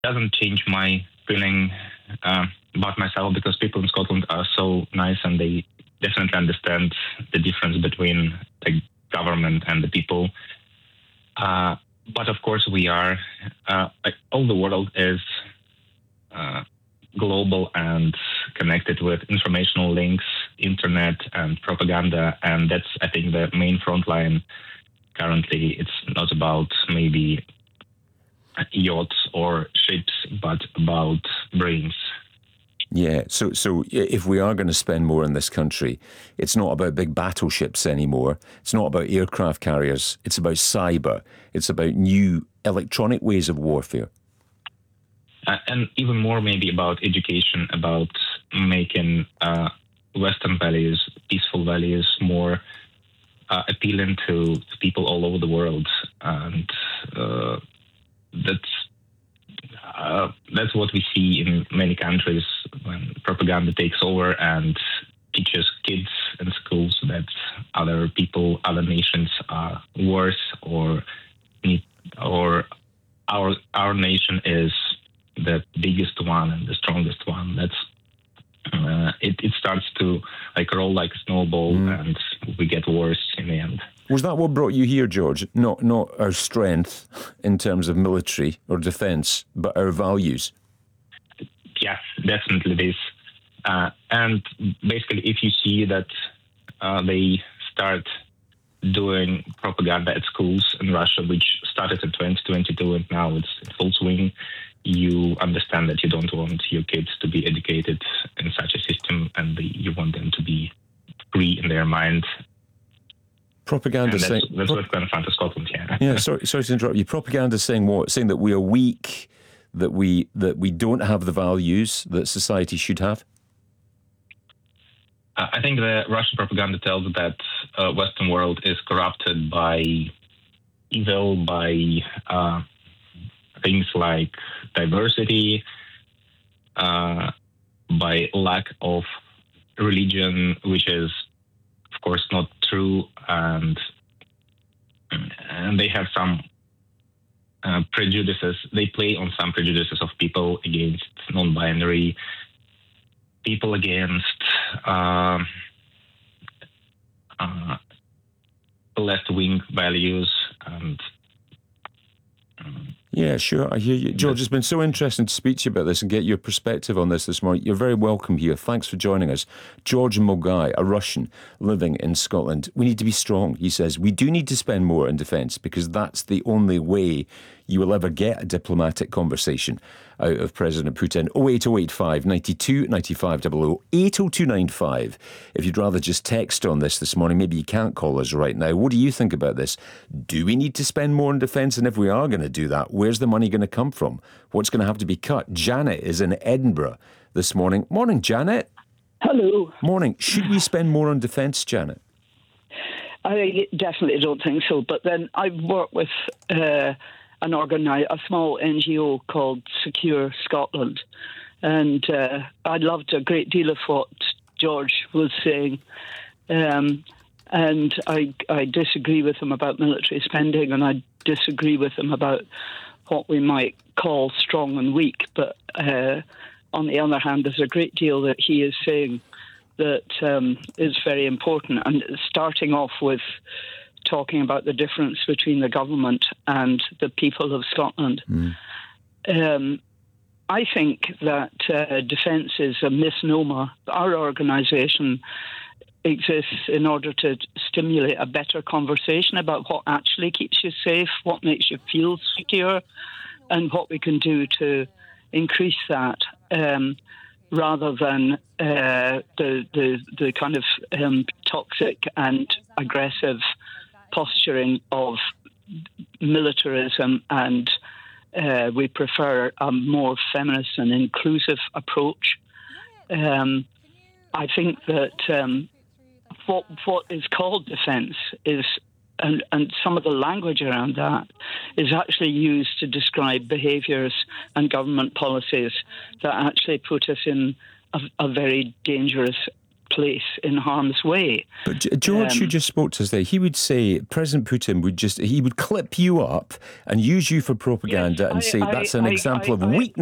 doesn't change my feeling about myself, because people in Scotland are so nice and they definitely understand the difference between the government and the people. But of course, we are, all the world is global and connected with informational links, internet and propaganda. And that's, I think, the main front line currently. It's not about maybe yachts or ships, but about brains. Yeah, so if we are going to spend more in this country, it's not about big battleships anymore. It's not about aircraft carriers. It's about cyber. It's about new electronic ways of warfare. And even more maybe about education, about making Western values, peaceful values, more appealing to people all over the world. And that's what we see in many countries when propaganda takes over and teaches kids in schools that other people, other nations are worse, or our nation is the biggest one and the strongest one. That's it starts to roll like a snowball, and we get worse in the end. Was that what brought you here, George? Not our strength in terms of military or defence, but our values? Yes, definitely this. And basically, if you see that they start doing propaganda at schools in Russia, which started in 2022 and now it's in full swing, you understand that you don't want your kids to be educated in such a system, and you want them to be free in their mind. Propaganda saying that's what's going to find to Scotland. Yeah. Sorry to interrupt you. Propaganda saying what? Saying that we are weak, that we don't have the values that society should have. I think the Russian propaganda tells that Western world is corrupted by evil, by things like diversity, by lack of religion, which is, of course, not true, and they have some prejudices. They play on some prejudices of people against non-binary, people against left-wing values, and yeah, sure. I hear you. George, it's been so interesting to speak to you about this and get your perspective on this morning. You're very welcome here. Thanks for joining us. George Mogai, a Russian living in Scotland. We need to be strong, he says. We do need to spend more in defence, because that's the only way you will ever get a diplomatic conversation out of President Putin. 08085 92 95 00, 80295. If you'd rather just text on this morning, maybe you can't call us right now. What do you think about this? Do we need to spend more on defence? And if we are going to do that, where's the money going to come from? What's going to have to be cut? Janet is in Edinburgh this morning. Morning, Janet. Hello. Morning. Should we spend more on defence, Janet? I definitely don't think so. But then I work with a small NGO called Secure Scotland, and I loved a great deal of what George was saying, and I disagree with him about military spending, and I disagree with him about what we might call strong and weak. But on the other hand, there's a great deal that he is saying that is very important, and starting off with talking about the difference between the government and the people of Scotland. I think that defence is a misnomer. Our organisation exists in order to stimulate a better conversation about what actually keeps you safe, what makes you feel secure, and what we can do to increase that, rather than the kind of toxic and aggressive posturing of militarism, and we prefer a more feminist and inclusive approach. I think that what is called defence is, and some of the language around that is actually used to describe behaviours and government policies that actually put us in a very dangerous place in harm's way. But George, who just spoke to us there, he would say President Putin would clip you up and use you for propaganda and say that's an example of weakness.